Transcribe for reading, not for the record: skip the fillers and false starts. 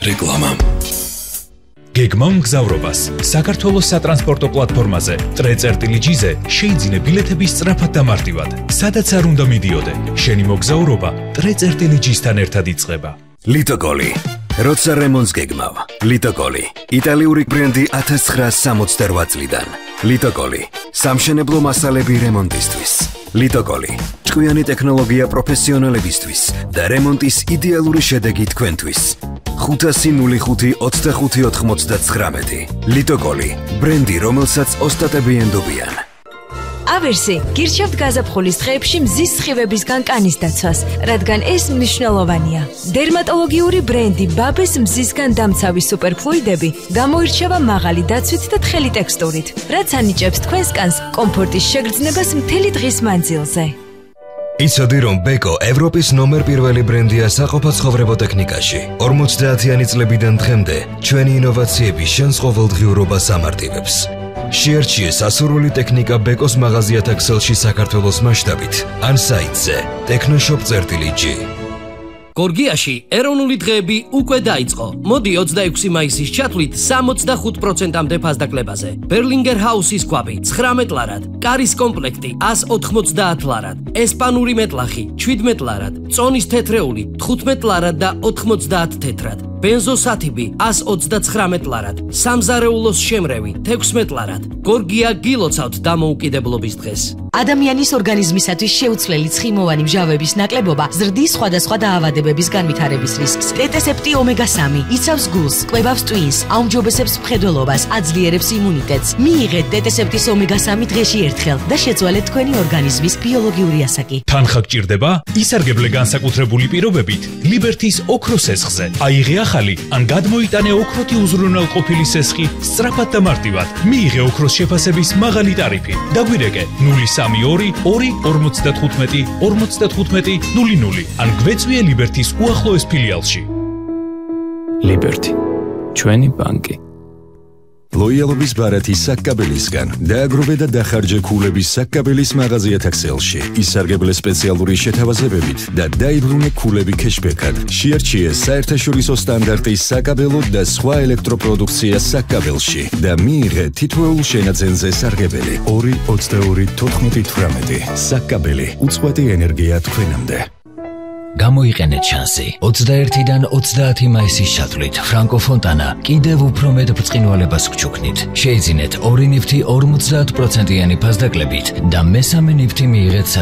რეკლამა. გეგმავ მგზავრობას საქართველოს სატრანსპორტო პლატფორმაზე ტრე-წერტილი-ჯიზე შეიძინე ბილეთების სწრაფად და მარტივად. სადაც არ უნდა მიდიოდე, შენი მოგზაურობა ტრე-წერტილი-ჯისთან ერთად იწყება. ლიტოკოლი. როცა რემონტს გეგმავ. ლიტოკოლი. იტალიური ბრენდი 1968 წლიდან. ლიტოკოლი. სამშენებლო მასალები რემონტისთვის. ლიტოკოლი. ჭკვიანი ტექნოლოგია პროფესიონალებისთვის და რემონტის იდეალური შედეგი თქვენთვის. 500-05-25-99. ლიტოკოლი. ბრენდი, რომელსაც ოსტატები ენდობიან. ავერსი გირჩევთ გაზაფხულის დღეებში მზის სხივებისგან კანის დაცვას, რადგან ეს მნიშვნელოვანია. დერმატოლოგიური ბრენდი ბაბეს მზისგან დამცავი სუპერფლუიდები გამოირჩევა მაღალი დაცვით და თხელი ტექსტურით, რაც ანიჭებს თქვენს კანს კომფორტის შეგრძნებას მთელი დღის მანძილზე. იცოდი, რომ ბეკო ევროპის ნომერ პირველი ბრენდია საყოფაცხოვრებო ტექნიკაში. 50-იანი წლებიდან დღემდე ჩვენი ინოვაციები შენს ყოველდღიურობას ამარტივებს. შეერჩიე სასურველი ტექნიკა ბეკოს მაღაზიათა ქსელში საქართველოს მასშტაბით ან საიტზე technoshop.g. გორგიაში ეროვნული დღეები უკვე დაიწყო. მოდი 26 მაისის ჩათვლით 65%-მდე ფასდაკლებაზე. ბერლინგერ ჰაუსის ქვაბი 19 ლარად, კარის კომპლექტი 190 ლარად, ესპანური მეტლახი 17 ლარად, წონის თეთრეული 15 ლარად და 90 თეთრად. ბენზოსათიბი 129 ლარად, სამზარეულოს შემრევი 16 ლარად. გორგია გილოცავთ დამოუკიდებლობის დღეს. ადამიანის ორგანიზმისათვის შეუცვლელი ცხიმოვანი მჟავების ნაკლებობა ზრდის სხვადასხვა დაავადებების განვითარების რისკს. ტეტესეპტი ომეგა-3 იცავს გულს, კვებავს ტვინს, აუმჯობესებს მხედველობას, აძლიერებს იმუნიტეტს. მიიღეთ ტეტესეპტის ომეგა-3 დღეში ერთხელ და შეცვალეთ თქვენი ორგანიზმის ბიოლოგიური ასაკი. თანხა გჭირდება? ისარგებლე განსაკუთრებული პირობებით ლიბერთის ოქროს სესხზე. აიღე ახალი ან გადმოიტანე ოქროთი უზრუნველყოფილი სესხი სწრაფად და მარტივად. მიიღე ოქროს შეფასების მაღალი ტარიფი. დაგვირეკე 032-45-55-00 ან გვეწვიე ლიბერთის უახლოეს ფილიალში. ლიბერთი, ჩვენი ბანკი. ლოიალობის ბარათი საკკაბელისგან დააგროვე და დახარჯე ქულების საკკაბელის მაღაზიათა ქსელში. ისარგებლე სპეციალური შეთავაზებებით და დაიბრუნე ქულები ქეშბექად. შეერჩიე საერთაშორისო სტანდარტის საკაბელო და სხვა ელექტროპროდუქცია საკკაბელში და მიიღე თითოეულ შენაძენზე სარგებელი 2-22-14-18. საკკაბელი, უწყვეტი ენერგია თქვენამდე. გამოიყენეთ შანსი. 21-დან 30 მაისის ჩათვლით ფრანკო ფონტანა კიდევ უფრო მეტ ბრწყინვალებას გჩუქნით. შეიძინეთ 2 ნიფთი 50%-იანი ფასდაკლებით და მესამე ნიფთი მიიღეთ